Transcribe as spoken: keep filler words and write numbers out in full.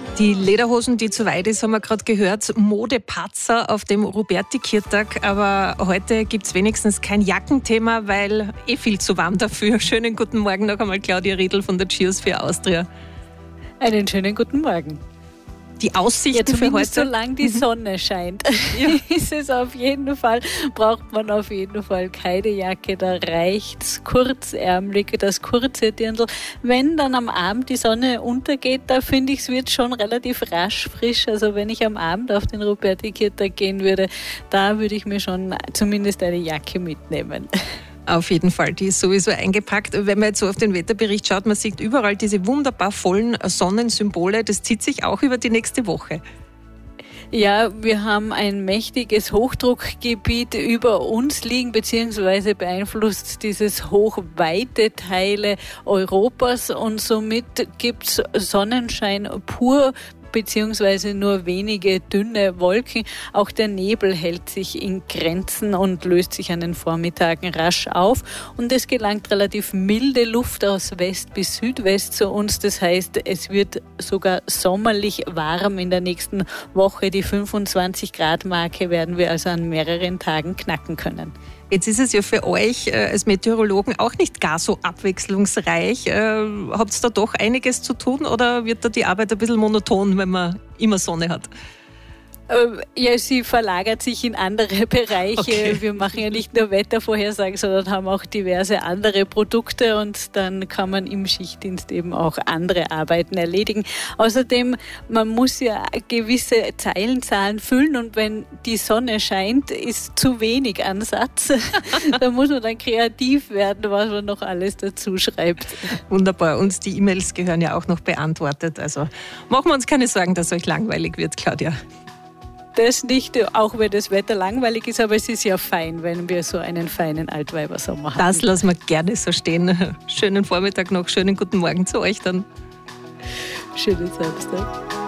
Die Lederhosen, die zu weit ist, haben wir gerade gehört. Modepatzer auf dem Ruberti-Kirtag. Aber heute gibt es wenigstens kein Jackenthema, weil eh viel zu warm dafür. Schönen guten Morgen noch einmal, Claudia Riedl von der Cheers für Austria. Einen schönen guten Morgen. Die Aussichten ja, für heute? Solange die Sonne scheint, ja. ist es auf jeden Fall, braucht man auf jeden Fall keine Jacke. Da reicht's kurzärmelig, das kurze Dirndl. Wenn dann am Abend die Sonne untergeht, da finde ich, es wird schon relativ rasch frisch. Also wenn ich am Abend auf den Ruberti-Kirtag gehen würde, da würde ich mir schon zumindest eine Jacke mitnehmen. Auf jeden Fall, die ist sowieso eingepackt. Wenn man jetzt so auf den Wetterbericht schaut, man sieht überall diese wunderbar vollen Sonnensymbole. Das zieht sich auch über die nächste Woche. Ja, wir haben ein mächtiges Hochdruckgebiet über uns liegen, beziehungsweise beeinflusst dieses Hoch weite Teile Europas und somit gibt's Sonnenschein pur, beziehungsweise nur wenige dünne Wolken. Auch der Nebel hält sich in Grenzen und löst sich an den Vormittagen rasch auf. Und es gelangt relativ milde Luft aus West bis Südwest zu uns. Das heißt, es wird sogar sommerlich warm in der nächsten Woche. Die fünfundzwanzig Grad Marke werden wir also an mehreren Tagen knacken können. Jetzt ist es ja für euch äh, als Meteorologen auch nicht gar so abwechslungsreich. Äh, habt ihr da doch einiges zu tun oder wird da die Arbeit ein bisschen monoton, wenn man immer Sonne hat? Ja, sie verlagert sich in andere Bereiche. Okay. Wir machen ja nicht nur Wettervorhersagen, sondern haben auch diverse andere Produkte und dann kann man im Schichtdienst eben auch andere Arbeiten erledigen. Außerdem, man muss ja gewisse Zeilenzahlen füllen und wenn die Sonne scheint, ist zu wenig Ansatz. Da muss man dann kreativ werden, was man noch alles dazu schreibt. Wunderbar. Und die E-Mails gehören ja auch noch beantwortet. Also machen wir uns keine Sorgen, dass euch langweilig wird, Claudia. Das nicht, auch wenn das Wetter langweilig ist, aber es ist ja fein, wenn wir so einen feinen Altweibersommer haben. Das lassen wir gerne so stehen. Schönen Vormittag noch, schönen guten Morgen zu euch dann. Schönen Samstag.